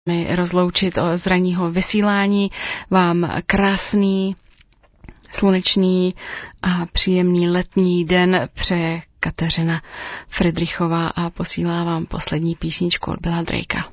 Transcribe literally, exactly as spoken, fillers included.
rozloučit z ranního vysílání. Vám krásný, slunečný a příjemný letní den přeje Kateřina Fridrichová a posílá vám poslední písničku od Billa Drakea.